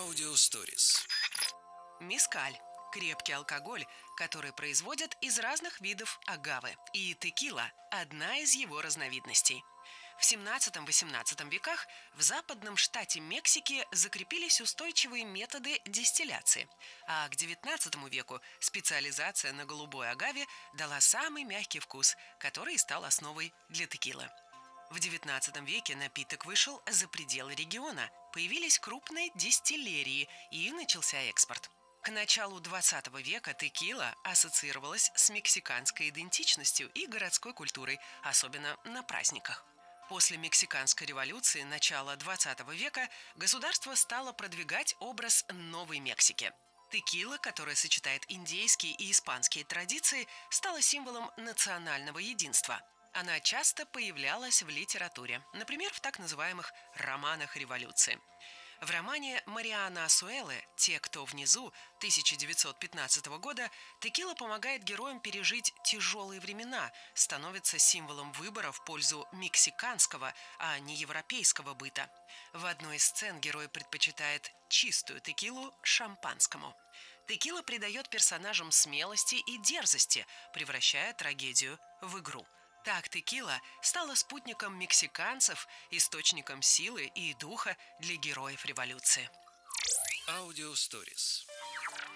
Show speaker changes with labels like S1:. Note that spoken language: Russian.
S1: Аудиосторис.
S2: Мескаль – крепкий алкоголь, который производят из разных видов агавы. И текила – одна из его разновидностей. В 17-18 веках в западном штате Мексики закрепились устойчивые методы дистилляции, а к 19 веку специализация на голубой агаве дала самый мягкий вкус, который стал основой для текилы. В XIX веке напиток вышел за пределы региона, появились крупные дистиллерии и начался экспорт. К началу XX века текила ассоциировалась с мексиканской идентичностью и городской культурой, особенно на праздниках. После Мексиканской революции начала XX века государство стало продвигать образ Новой Мексики. Текила, которая сочетает индейские и испанские традиции, стала символом национального единства. Она часто появлялась в литературе, например, в так называемых романах революции. В романе Мариана Асуэлы «Те, кто внизу» 1915 года текила помогает героям пережить тяжелые времена, становится символом выбора в пользу мексиканского, а не европейского быта. В одной из сцен герой предпочитает чистую текилу шампанскому. Текила придает персонажам смелости и дерзости, превращая трагедию в игру. Так текила стала спутником мексиканцев, источником силы и духа для героев революции.
S1: Аудиосторис.